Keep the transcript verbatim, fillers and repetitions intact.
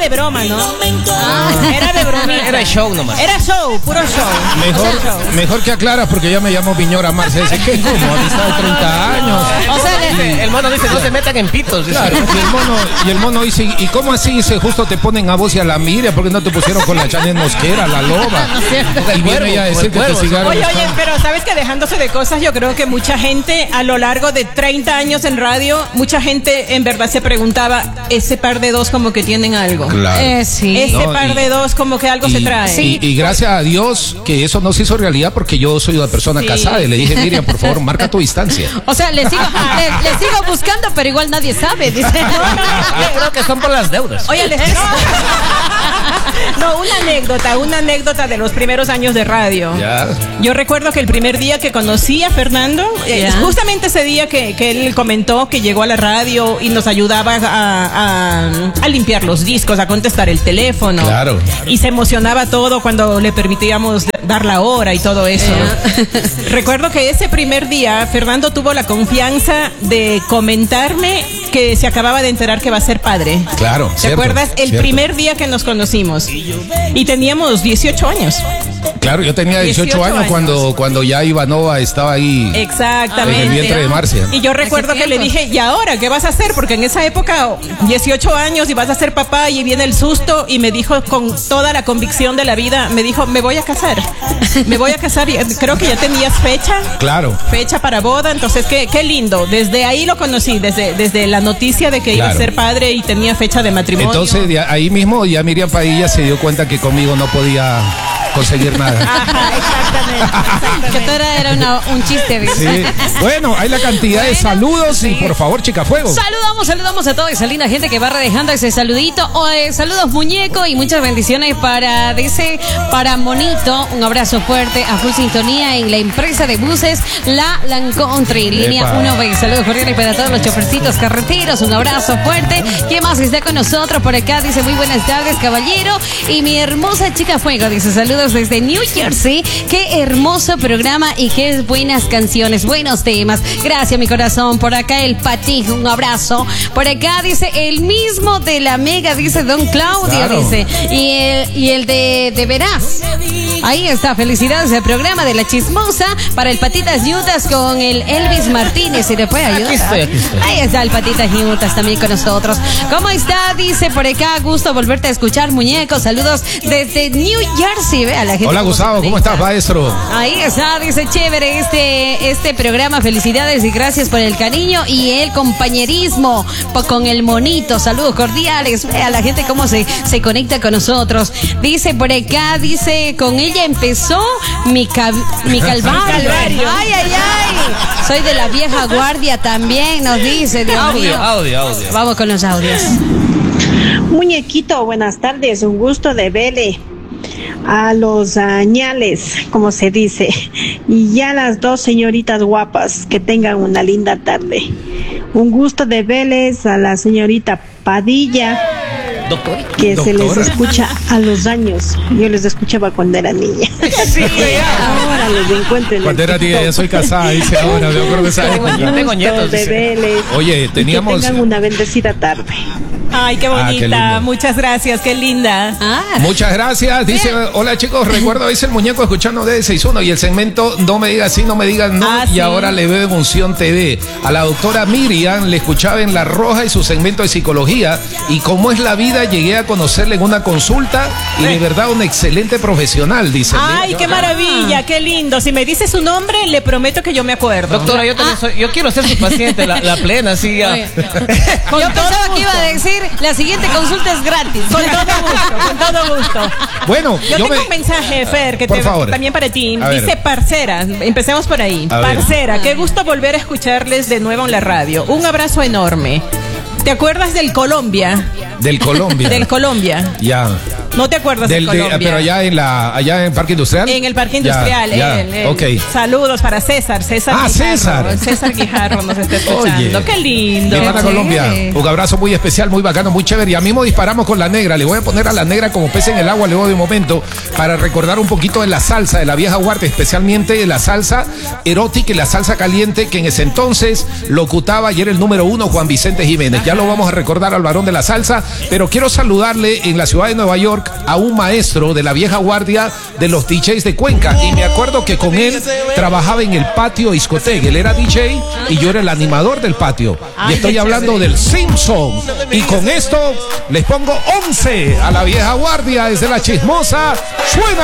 de broma, ¿no? Ah. Era de broma. Era show nomás. Era show, puro show. Mejor, O sea, show. mejor que aclaras porque ya me llamo Viñora Marce. Dice, ¿qué como? Amistad de treinta años. O sea, el, el mono dice, no se metan en pitos. Dice. Claro, y el mono, y el mono dice, ¿y cómo así? Dice, justo te ponen a vos y a la Miriam, ¿por qué no te pusieron con la Chanel Mosquera, la loba? Y viene ella a decir que tu cigarro Oye, está- oye, pero sabes que dejándose de cosas, yo creo que mucha gente a lo largo de treinta años en radio, mucha gente en verdad se preguntaba, ese par de dos como que tienen algo. Claro. Eh, sí. Ese No, par y- de dos como que algo y, se trae. y- y gracias a Dios que eso no se hizo realidad porque yo soy una persona Sí. casada y le dije, Miriam, por favor, marca tu distancia. O sea, le sigo, le, le sigo buscando, pero igual nadie sabe, dice. Yo creo que son por las deudas. Oye, les... No, una anécdota, una anécdota de los primeros años de radio. Ya. Yo recuerdo que el primer día que conocí a Fernando, eh, Ya. justamente ese día que, que él comentó que llegó a la radio y nos ayudaba a, a- a limpiar los discos, a contestar el teléfono. Claro. Y se emocionaba todo cuando le permitíamos dar la hora y todo eso. Recuerdo que ese primer día Fernando tuvo la confianza de comentarme que se acababa de enterar que va a ser padre. Claro, ¿Te cierto, acuerdas? El cierto. primer día que nos conocimos. Y teníamos dieciocho años. Claro, yo tenía dieciocho, dieciocho años, años. cuando cuando ya Ivanova estaba ahí. Exactamente. En el vientre de Marcia. Y yo recuerdo Hace que le tiempo. dije, ¿y ahora qué vas a hacer? Porque en esa época, dieciocho años y vas a ser papá y viene el susto. Y me dijo con toda la convicción de la vida, me dijo, me voy a casar. Me voy a casar. Y creo que ya tenías fecha. Claro. Fecha para boda, entonces qué, qué lindo. Desde ahí lo conocí, desde, desde la noticia de que iba a Claro. ser padre y tenía fecha de matrimonio. Entonces de ahí mismo ya Miriam Padilla se dio cuenta que conmigo no podía conseguir nada. Ajá, exactamente. Que todo era, era una- un chiste, dice. Sí. Bueno, hay la cantidad de Bueno, saludos y sí. por favor, chica fuego. Saludamos, saludamos a toda esa linda gente que va dejando ese saludito. O, eh, saludos, muñeco, y muchas bendiciones para, dice, para Monito. Un abrazo fuerte a full sintonía en la empresa de buses La Lancontri, línea Epa. uno B. Saludos cordiales para todos los chofercitos carreteros. Un abrazo fuerte. ¿Quién más está con nosotros por acá? Dice, muy buenas tardes, caballero. Y mi hermosa chica fuego, dice, saludos desde New Jersey. Qué hermoso programa y qué buenas canciones, buenos temas. Gracias, mi corazón. Por acá el Pati, un abrazo. Por acá dice el mismo de la Mega, dice Don Claudio, Claro. dice. Y el, y el de, de Verás. Ahí está, felicidades al programa de La Chismosa para el Patitas Ñutas con el Elvis Martínez. ¿Se le puede ayudar? Aquí estoy, aquí estoy. Ahí está el Patitas Ñutas también con nosotros. ¿Cómo está? Dice por acá, gusto volverte a escuchar, muñeco. Saludos desde New Jersey. Vea la gente. Hola cómo se Gustavo, ¿cómo conecta. estás, maestro? Ahí está, dice chévere este, este programa. Felicidades y gracias por el cariño y el compañerismo po- con el monito. Saludos cordiales. Vea la gente cómo se, se conecta con nosotros. Dice por acá, dice, con ella empezó mi, ca- mi calvario. calvario. Ay, ay, ay. Soy de la vieja guardia también, nos dice. Dios Audio, mío. audio, audio. Vamos con los audios. Muñequito, buenas tardes, un gusto de verle a los añales, como se dice, y ya las dos señoritas guapas, que tengan una linda tarde. Un gusto de verles a la señorita Padilla, Doctor. que se les Doctora. escucha a los años. Yo les escuchaba cuando era niña. Sí, ya. Ahora los encuentro en Cuando el era tía, ya TikTok. soy casada, dice ahora, yo creo que esa Tengo- época. no tengo Gusto nietos, de dice. verles. Oye, Y teníamos- que tengan una bendecida tarde. Ay, qué Ah, bonita. qué lindo. Muchas gracias, qué linda. Ah, Muchas gracias. Dice, hola chicos, recuerdo dice el muñeco escuchando D seis uno y el segmento No me digas sí, no me digas no. Ah, y sí. ahora le veo en Unción T V. A la doctora Miriam le escuchaba en La Roja y su segmento de psicología. Y cómo es la vida, llegué a conocerle en una consulta y de verdad un excelente profesional, dice. Ay, qué maravilla, qué lindo. Si me dice su nombre, le prometo que yo me acuerdo. Doctora, yo también soy, yo quiero ser su paciente, la, la plena, sí, ya. Oye. Con yo todo pensaba que iba a gusto. decir, la siguiente consulta es gratis. Con todo gusto, con todo gusto. Bueno, Yo, yo tengo me- un mensaje, Fer, que Por te, favor. también para ti. A ver. Dice parcera, empecemos por ahí. A ver. Parcera, qué gusto volver a escucharles de nuevo en la radio. Un abrazo enorme. ¿Te acuerdas del Colombia? Del Colombia. Del Colombia. Ya. No te acuerdas Del, de de, Colombia. pero allá en la, allá en Parque Industrial. En el Parque Ya, Industrial, ya, él, él. ok. Saludos para César, César Ah, Guijarro. César. César Guijarro nos está escuchando. Oye. Qué lindo. Mi hermana Qué Colombia, chévere. un abrazo muy especial, muy bacano, muy chévere. Y a mí mismo disparamos con la negra. Le voy a poner a la negra como pez en el agua luego de un momento para recordar un poquito de la salsa de la vieja guardia, especialmente de la salsa erótica y la salsa caliente que en ese entonces locutaba y era el número uno Juan Vicente Jiménez. Ya lo vamos a recordar al varón de la salsa, pero quiero saludarle en la ciudad de Nueva York a un maestro de la vieja guardia de los D Js de Cuenca. Y me acuerdo que con él trabajaba en el patio discoteca. Él era D J y yo era el animador del patio. Y estoy hablando del Simpson. Y con esto les pongo once a la vieja guardia desde la chismosa. ¡Suena!